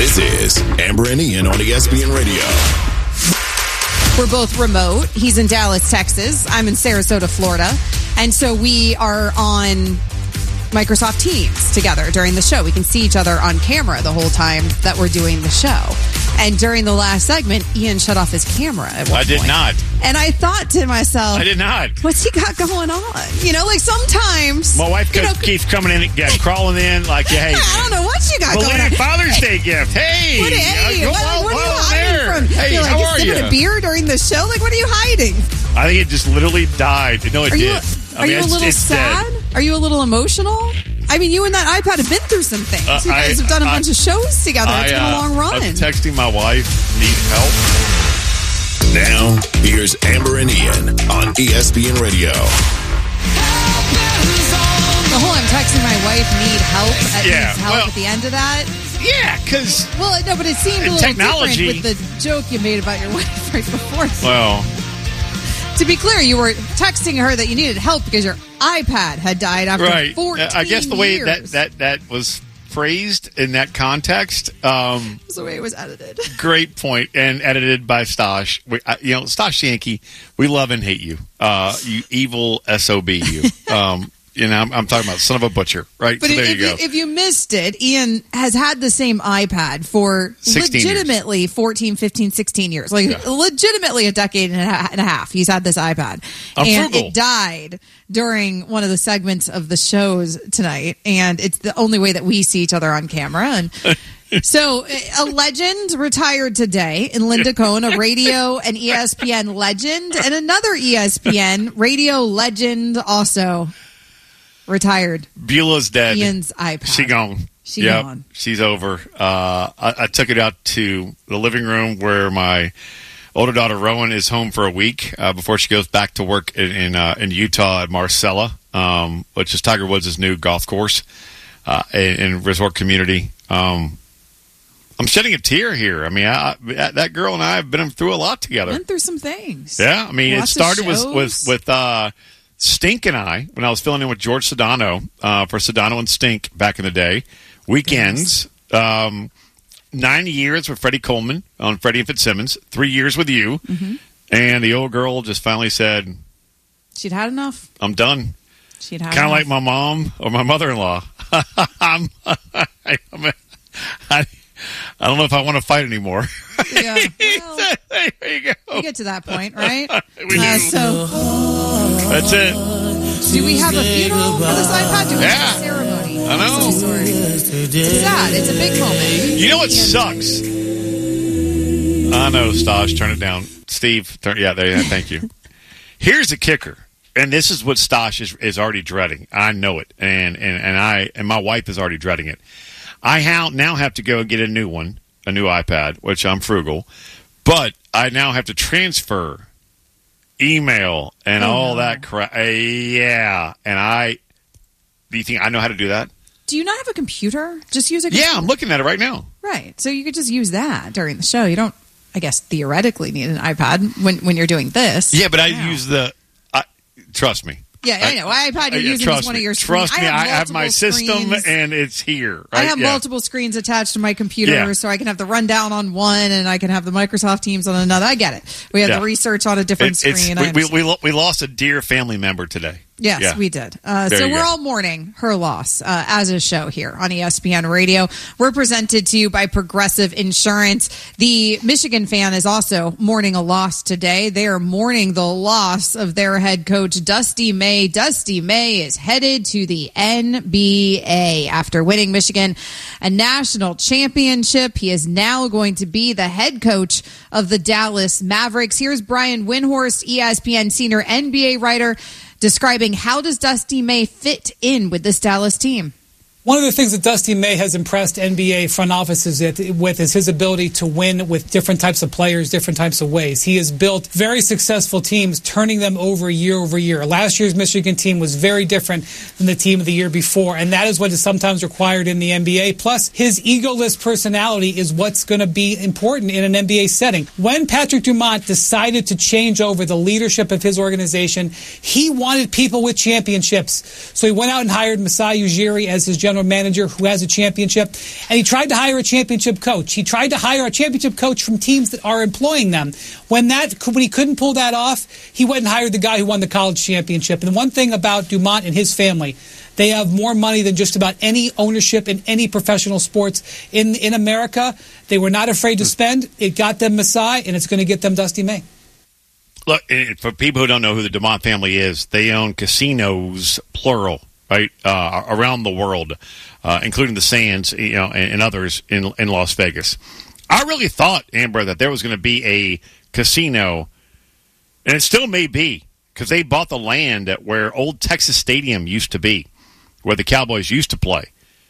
This is Amber and Ian on ESPN Radio. We're both remote. He's in Dallas, Texas. I'm in Sarasota, Florida. And so we are on Microsoft Teams together during the show. We can see each other on camera the whole time that we're doing the show. And during the last segment, Ian shut off his camera at one I did point. not. And I thought to myself, I did not. What's he got going on? You know, like sometimes My wife keeps coming in, crawling in, like, hey. I don't know what you got going on. Belated Father's Day gift. Hey. What are you hiding from? Hey, You're like, how you are sipping you? a beer during the show? Like, what are you hiding? I think it just literally died. No, it did. Are you a little sad? Dead. Are you a little emotional? I mean, you and that iPad have been through some things. You guys have done a bunch of shows together. It's been a long run. I'm texting my wife, need help. Now, here's Amber and Ian on ESPN Radio. The whole I'm texting my wife, need help, needs help at the end of that. Yeah, because... Well, no, but it seemed a little technology, different with the joke you made about your wife right before. Well... To be clear, you were texting her that you needed help because your iPad had died after 14 years. I guess the way that was phrased in that context. That's the way it was edited. Great point, and edited by Stosh. Stosh Yankee, we love and hate you. You evil SOB, you. I'm talking about son of a butcher, right? But so there you go. If you missed it, Ian has had the same iPad for legitimately 14, 15, 16 years. Legitimately a decade and a half. He's had this iPad. And it died during one of the segments of the shows tonight. And it's the only way that we see each other on camera. And so a legend retired today in Linda Cohn, a radio and ESPN legend. And another ESPN radio legend also retired. Beulah's dead. Ian's iPad. She gone. She's over. I took it out to the living room where my older daughter Rowan is home for a week before she goes back to work in Utah at Marcella, which is Tiger Woods' new golf course in resort community. I'm shedding a tear here. I mean, that girl and I have been through a lot together. Been through some things. Yeah, I mean, it started with Stink and I, when I was filling in with George Sedano for Sedano and Stink back in the day. Weekends, 9 years with Freddie Coleman on Freddie and Fitzsimmons, 3 years with you. Mm-hmm. And the old girl just finally said, she'd had enough. I'm done. She'd had kind of like my mom or my mother-in-law. I don't know if I want to fight anymore. Yeah, well, there you go. We get to that point, right? That's it. Do we have a funeral for this iPad? Do we have a ceremony? I know. It's sad. It's a big moment. You know what sucks? I know, Stosh. Turn it down. Steve, thank you. Here's the kicker. And this is what Stosh is already dreading. I know it. And my wife is already dreading it. I now have to go and get a new one, a new iPad, which I'm frugal. But I now have to transfer email and all that crap. Yeah. And do you think I know how to do that? Do you not have a computer? Just use a computer. Yeah, I'm looking at it right now. Right. So you could just use that during the show. You don't, I guess, theoretically need an iPad when you're doing this. Yeah, but I use trust me. Yeah, I know. iPad you're using is one of your screens. Trust me, I have my system, and it's here. Right? I have multiple screens attached to my computer, so I can have the rundown on one, and I can have the Microsoft Teams on another. I get it. We have the research on a different screen. We lost a dear family member today. Yes, we did. So we're all mourning her loss as a show here on ESPN Radio. We're presented to you by Progressive Insurance. The Michigan fan is also mourning a loss today. They are mourning the loss of their head coach, Dusty May. Dusty May is headed to the NBA after winning Michigan a national championship. He is now going to be the head coach of the Dallas Mavericks. Here's Brian Windhorst, ESPN senior NBA writer, describing how does Dusty May fit in with this Dallas team. One of the things that Dusty May has impressed NBA front offices with is his ability to win with different types of players, different types of ways. He has built very successful teams, turning them over year. Last year's Michigan team was very different than the team of the year before, and that is what is sometimes required in the NBA. Plus, his egoless personality is what's going to be important in an NBA setting. When Patrick Dumont decided to change over the leadership of his organization, he wanted people with championships. So he went out and hired Masai Ujiri as his general general manager who has a championship. And he tried to hire a championship coach. He tried to hire a championship coach from teams that are employing them. When he couldn't pull that off, he went and hired the guy who won the college championship. And one thing about Dumont and his family, they have more money than just about any ownership in any professional sports in America. They were not afraid to spend. It got them Masai, and it's going to get them Dusty May. Look, for people who don't know who the Dumont family is, they own casinos, plural, right, around the world, including the Sands, and others in Las Vegas. I really thought, Amber, that there was going to be a casino, and it still may be, because they bought the land where old Texas Stadium used to be, where the Cowboys used to play.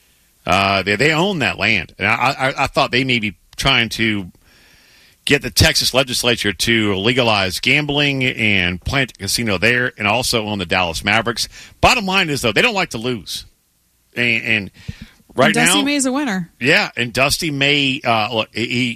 They own that land, and I thought they may be trying to get the Texas legislature to legalize gambling and plant a casino there, and also on the Dallas Mavericks. Bottom line is, though, they don't like to lose. And right now, Dusty May's a winner. Yeah, and Dusty May, look, the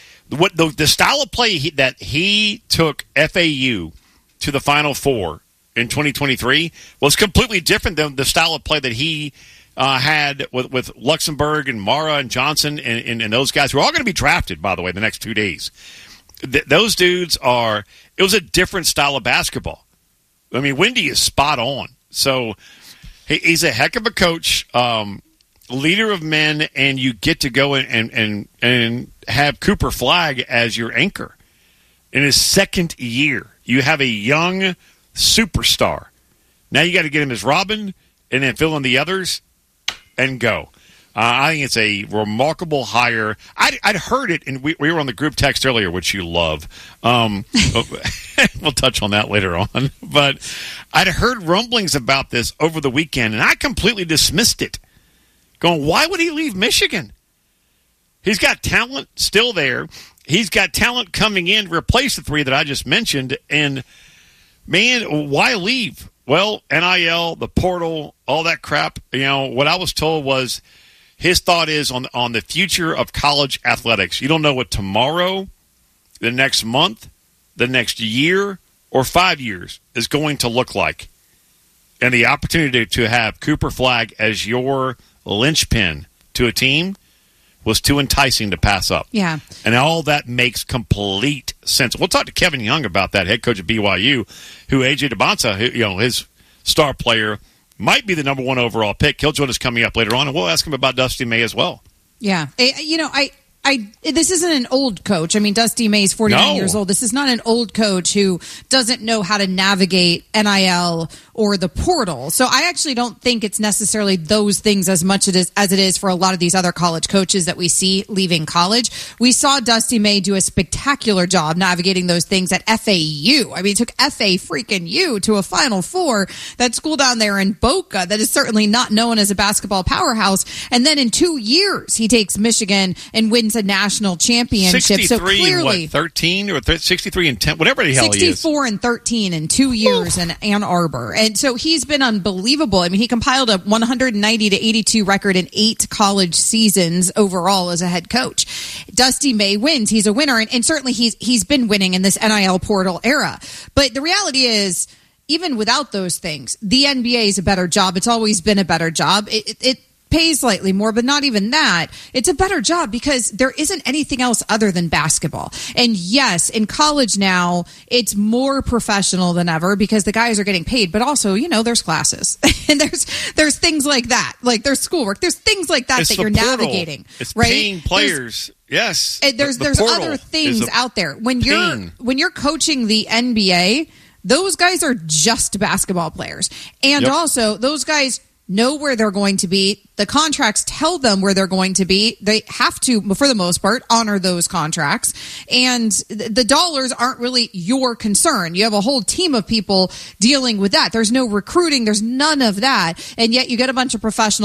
style of play that he took FAU to the Final Four in 2023 was completely different than the style of play that he had with Luxembourg and Mara and Johnson and those guys who are all going to be drafted, by the way, the next 2 days. Those dudes it was a different style of basketball. I mean, Wendy is spot on. So he's a heck of a coach, leader of men, and you get to go and have Cooper Flagg as your anchor. In his second year, you have a young superstar. Now you got to get him as Robin and then fill in the others and go. I think it's a remarkable hire. I'd heard it, and we were on the group text earlier, which you love. We'll touch on that later on. But I'd heard rumblings about this over the weekend, and I completely dismissed it, going, why would he leave Michigan? He's got talent still there. He's got talent coming in to replace the three that I just mentioned, and man, why leave? Well, NIL, the portal, all that crap. What I was told was his thought is on the future of college athletics. You don't know what tomorrow, the next month, the next year, or 5 years is going to look like. And the opportunity to have Cooper Flagg as your linchpin to a team was too enticing to pass up. Yeah. And all that makes complete sense. We'll talk to Kevin Young about that, head coach of BYU, who A.J. Debonsa, his star player, might be the number 1 overall pick. He'll join us coming up later on, and we'll ask him about Dusty May as well. Yeah. This isn't an old coach. I mean, Dusty May's 49 years old. This is not an old coach who doesn't know how to navigate NIL or the portal. So I actually don't think it's necessarily those things as much as it is for a lot of these other college coaches that we see leaving college. We saw Dusty May do a spectacular job navigating those things at FAU. I mean, it took FA to a Final Four, that school down there in Boca that is certainly not known as a basketball powerhouse. And then in 2 years, he takes Michigan and wins a national championship. 63 so clearly, 13 or 63 and 10, whatever the hell he is. 64 and 13 in 2 years in Ann Arbor. And so he's been unbelievable. I mean, he compiled a 190 to 82 record in 8 college seasons overall as a head coach. Dusty May wins. He's a winner. And certainly he's been winning in this NIL portal era. But the reality is, even without those things, the NBA is a better job. It's always been a better job. It pays slightly more, but not even that. It's a better job because there isn't anything else other than basketball. And yes, in college now, it's more professional than ever because the guys are getting paid, but also, there's classes and there's things like that, like there's schoolwork. There's things like that that you're navigating. It's right? paying players. Yes. There's other things out there. When you're coaching the NBA, those guys are just basketball players. And also those guys know where they're going to be. The contracts tell them where they're going to be. They have to, for the most part, honor those contracts. And the dollars aren't really your concern. You have a whole team of people dealing with that. There's no recruiting. There's none of that. And yet you get a bunch of professional